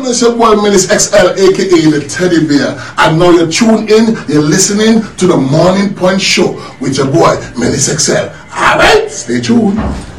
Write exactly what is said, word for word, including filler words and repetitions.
everyone, it's your boy Menace X L, aka the Teddy Bear. And now you're tuned in, you're listening to the Morning Punch Show with your boy Menace X L. Alright, stay tuned.